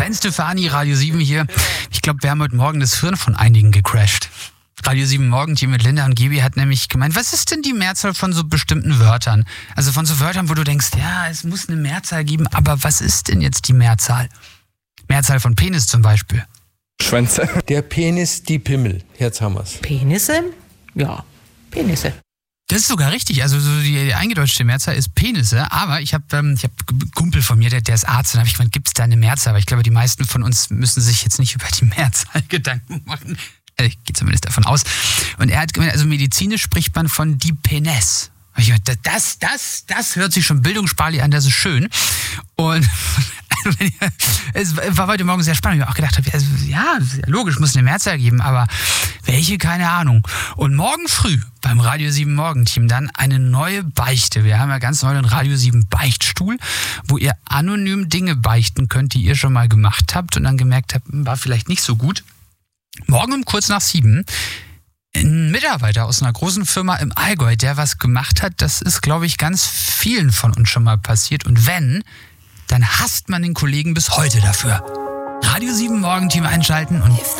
Sven Stefani, Radio 7 hier. Ich glaube, wir haben heute Morgen das Hirn von einigen gecrashed. Radio 7 Morgenteam mit Linda und Gibi hat nämlich gemeint, was ist denn die Mehrzahl von so bestimmten Wörtern? Also von so Wörtern, wo du denkst, ja, es muss eine Mehrzahl geben, aber was ist denn jetzt die Mehrzahl? Mehrzahl von Penis zum Beispiel. Schwänze. Der Penis, die Pimmel. Jetzt haben wir's. Penisse? Ja, Penisse. Das ist sogar richtig, also so die eingedeutschte Mehrzahl ist Penisse, aber ich hab einen Kumpel von mir, der ist Arzt, und habe ich gemeint, gibt es da eine Mehrzahl? Aber ich glaube, die meisten von uns müssen sich jetzt nicht über die Mehrzahl Gedanken machen. Ich gehe zumindest davon aus. Und er hat gemeint, also medizinisch spricht man von die Penis. Ich dachte, das hört sich schon bildungssparlich an, das ist schön. Und es war heute Morgen sehr spannend. Ich habe auch gedacht, also, ja, logisch, muss eine Mehrzahl geben, aber welche, keine Ahnung. Und morgen früh beim Radio 7 Morgenteam dann eine neue Beichte. Wir haben ja ganz neu den Radio 7 Beichtstuhl, wo ihr anonym Dinge beichten könnt, die ihr schon mal gemacht habt und dann gemerkt habt, war vielleicht nicht so gut. Morgen um kurz nach 7 ein Mitarbeiter aus einer großen Firma im Allgäu, der was gemacht hat, das ist, glaube ich, ganz vielen von uns schon mal passiert. Und wenn, dann hasst man den Kollegen bis heute dafür. Radio 7 Morgenteam einschalten und